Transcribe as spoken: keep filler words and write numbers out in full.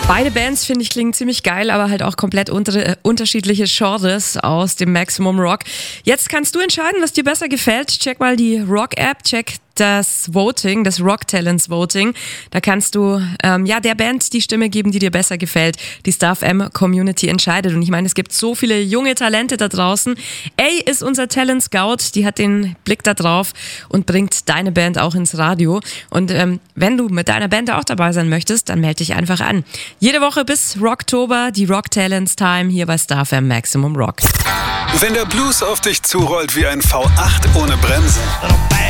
Beide Bands, finde ich, klingen ziemlich geil, aber halt auch komplett unter, äh, unterschiedliche Genres aus dem Maximum Rock. Jetzt kannst du entscheiden, was dir besser gefällt. Check mal die Rock-App, check das Voting, das Rock Talents Voting. Da kannst du ähm, ja der Band die Stimme geben, die dir besser gefällt. Die Star F M Community entscheidet. Und ich meine, es gibt so viele junge Talente da draußen. A ist unser Talent Scout, die hat den Blick da drauf und bringt deine Band auch ins Radio. Und ähm, wenn du mit deiner Band auch dabei sein möchtest, dann melde dich einfach an. Jede Woche bis Rocktober, die Rock Talents Time hier bei Star F M Maximum Rock. Wenn der Blues auf dich zurollt wie ein V acht ohne Bremsen